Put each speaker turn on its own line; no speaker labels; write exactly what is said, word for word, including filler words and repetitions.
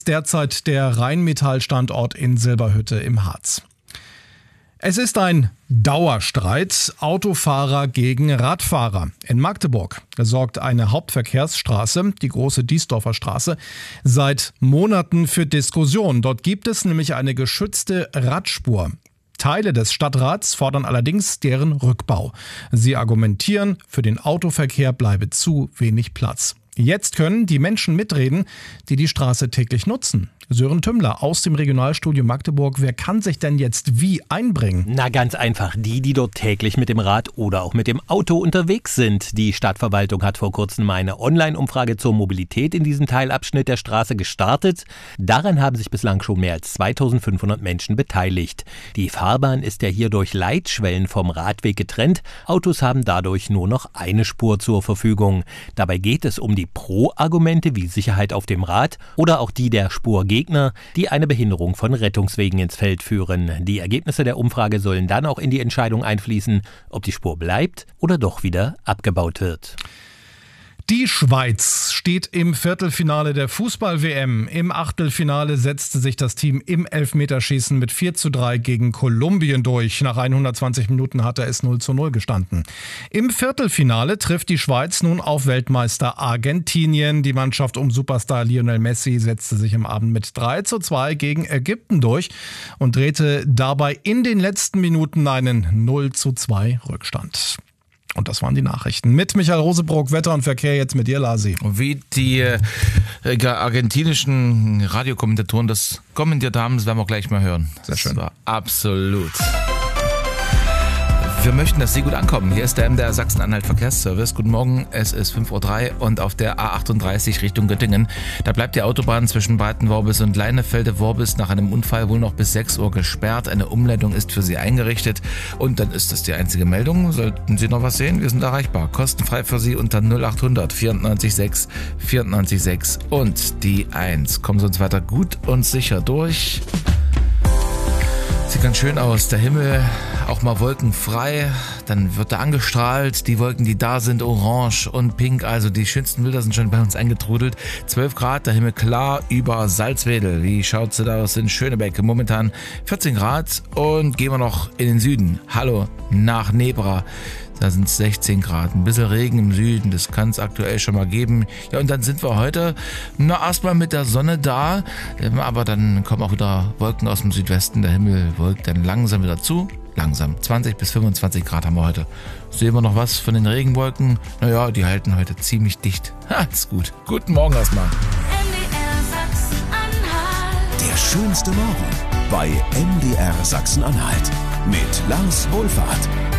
Derzeit der Rheinmetall-Standort in Silberhütte im Harz. Es ist ein Dauerstreit Autofahrer gegen Radfahrer. In Magdeburg sorgt eine Hauptverkehrsstraße, die große Diesdorfer Straße, seit Monaten für Diskussion. Dort gibt es nämlich eine geschützte Radspur. Teile des Stadtrats fordern allerdings deren Rückbau. Sie argumentieren, für den Autoverkehr bleibe zu wenig Platz. Jetzt können die Menschen mitreden, die die Straße täglich nutzen. Sören Tümmler aus dem Regionalstudio Magdeburg. Wer kann sich denn jetzt wie einbringen?
Na, ganz einfach. Die, die dort täglich mit dem Rad oder auch mit dem Auto unterwegs sind. Die Stadtverwaltung hat vor kurzem eine Online-Umfrage zur Mobilität in diesem Teilabschnitt der Straße gestartet. Daran haben sich bislang schon mehr als zweitausendfünfhundert Menschen beteiligt. Die Fahrbahn ist ja hier durch Leitschwellen vom Radweg getrennt. Autos haben dadurch nur noch eine Spur zur Verfügung. Dabei geht es um die Pro-Argumente wie Sicherheit auf dem Rad oder auch die der Spurgegner, die eine Behinderung von Rettungswegen ins Feld führen. Die Ergebnisse der Umfrage sollen dann auch in die Entscheidung einfließen, ob die Spur bleibt oder doch wieder abgebaut wird.
Die Schweiz steht im Viertelfinale der Fußball-W M. Im Achtelfinale setzte sich das Team im Elfmeterschießen mit vier zu drei gegen Kolumbien durch. Nach hundertzwanzig Minuten hatte es null zu null gestanden. Im Viertelfinale trifft die Schweiz nun auf Weltmeister Argentinien. Die Mannschaft um Superstar Lionel Messi setzte sich am Abend mit drei zu zwei gegen Ägypten durch und drehte dabei in den letzten Minuten einen null zu zwei Rückstand. Und das waren die Nachrichten. Mit Michael Rosebrock, Wetter und Verkehr, jetzt mit dir, Lasi.
Wie die äh, argentinischen Radiokommentatoren das kommentiert haben, das werden wir gleich mal hören.
Sehr schön.
Das war absolut. Wir möchten, dass Sie gut ankommen. Hier ist der M D R Sachsen-Anhalt Verkehrsservice. Guten Morgen, es ist fünf Uhr drei und auf der A achtunddreißig Richtung Göttingen. Da bleibt die Autobahn zwischen Breitenworbis und Leinefelde-Worbis nach einem Unfall wohl noch bis sechs Uhr gesperrt. Eine Umleitung ist für Sie eingerichtet und dann ist das die einzige Meldung. Sollten Sie noch was sehen, wir sind erreichbar. Kostenfrei für Sie unter null achthundert vierundneunzig sechs vierundneunzig sechs und die eins. Kommen Sie uns weiter gut und sicher durch. Sieht ganz schön aus, der Himmel auch mal wolkenfrei, dann wird er angestrahlt, die Wolken, die da sind, orange und pink, also die schönsten Bilder sind schon bei uns eingetrudelt. zwölf Grad, der Himmel klar über Salzwedel. Wie schaut's da aus in Schönebeck? Momentan vierzehn Grad und gehen wir noch in den Süden. Hallo, nach Nebra. Da sind es sechzehn Grad, ein bisschen Regen im Süden, das kann es aktuell schon mal geben. Ja, und dann sind wir heute na erstmal mit der Sonne da, aber dann kommen auch wieder Wolken aus dem Südwesten. Der Himmel wolkt dann langsam wieder zu, langsam. zwanzig bis fünfundzwanzig Grad haben wir heute. Sehen wir noch was von den Regenwolken? Naja, die halten heute ziemlich dicht. Ha, ist gut. Guten Morgen erstmal.
Der schönste Morgen bei M D R Sachsen-Anhalt mit Lars Wohlfahrt.